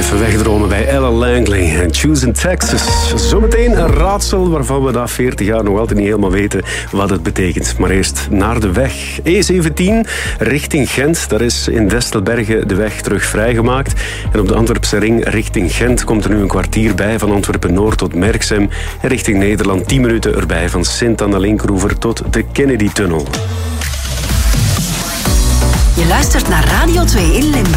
Even wegdromen bij Ella Langley en Choose in Texas. Zometeen een raadsel waarvan we na 40 jaar nog altijd niet helemaal weten wat het betekent. Maar eerst naar de weg. E17 richting Gent. Daar is in Destelbergen de weg terug vrijgemaakt. En op de Antwerpse ring richting Gent komt er nu een kwartier bij van Antwerpen-Noord tot Merksem. En richting Nederland 10 minuten erbij van Sint-Anna-Linkroever tot de Kennedy-tunnel. Je luistert naar Radio 2 in Limburg.